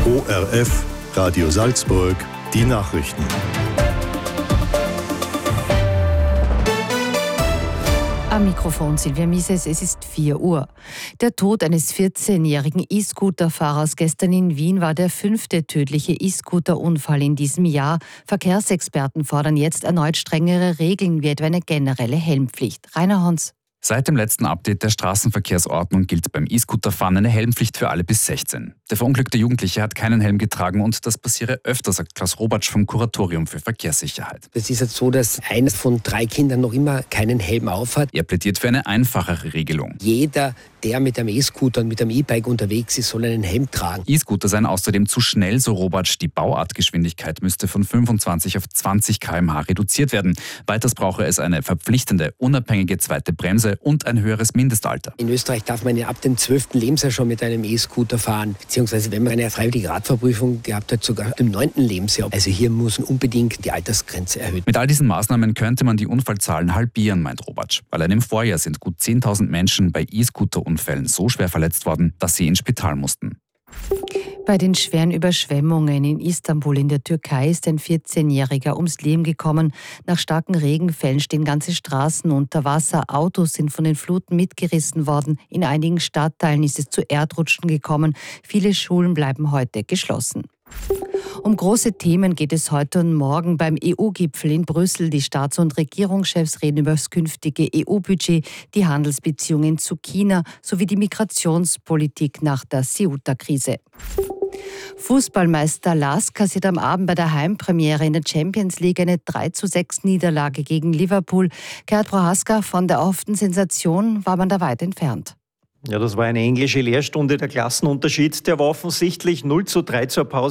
ORF, Radio Salzburg, die Nachrichten. Am Mikrofon Silvia Mises, es ist 4 Uhr. Der Tod eines 14-jährigen E-Scooter-Fahrers gestern in Wien war der 5. tödliche E-Scooter-Unfall in diesem Jahr. Verkehrsexperten fordern jetzt erneut strengere Regeln wie etwa eine generelle Helmpflicht. Rainer Hons. Seit dem letzten Update der Straßenverkehrsordnung gilt beim E-Scooter-Fahren eine Helmpflicht für alle bis 16. Der verunglückte Jugendliche hat keinen Helm getragen und das passiere öfter, sagt Klaus Robatsch vom Kuratorium für Verkehrssicherheit. Es ist jetzt so, dass eines von 3 Kindern noch immer keinen Helm aufhat. Er plädiert für eine einfachere Regelung. Jeder, der mit einem E-Scooter und mit einem E-Bike unterwegs ist, soll einen Helm tragen. E-Scooter seien außerdem zu schnell, so Robatsch. Die Bauartgeschwindigkeit müsste von 25 auf 20 km/h reduziert werden. Weiters brauche es eine verpflichtende, unabhängige zweite Bremse und ein höheres Mindestalter. In Österreich darf man ja ab dem 12. Lebensjahr schon mit einem E-Scooter fahren, beziehungsweise wenn man eine freiwillige Radfahrprüfung gehabt hat, sogar ab dem 9. Lebensjahr. Also hier muss unbedingt die Altersgrenze erhöht werden. Mit all diesen Maßnahmen könnte man die Unfallzahlen halbieren, meint Robatsch. Allein im Vorjahr sind gut 10.000 Menschen bei E-Scooter-Unfällen so schwer verletzt worden, dass sie ins Spital mussten. Bei den schweren Überschwemmungen in Istanbul in der Türkei ist ein 14-Jähriger ums Leben gekommen. Nach starken Regenfällen stehen ganze Straßen unter Wasser. Autos sind von den Fluten mitgerissen worden. In einigen Stadtteilen ist es zu Erdrutschen gekommen. Viele Schulen bleiben heute geschlossen. Um große Themen geht es heute und morgen beim EU-Gipfel in Brüssel. Die Staats- und Regierungschefs reden über das künftige EU-Budget, die Handelsbeziehungen zu China sowie die Migrationspolitik nach der Ceuta-Krise. Fußballmeister LASK kassiert am Abend bei der Heimpremiere in der Champions League eine 3:6 Niederlage gegen Liverpool. Gerd Prohaska, von der erhofften Sensation war man da weit entfernt. Ja, das war eine englische Lehrstunde. Der Klassenunterschied, der war offensichtlich 0:3 zur Pause.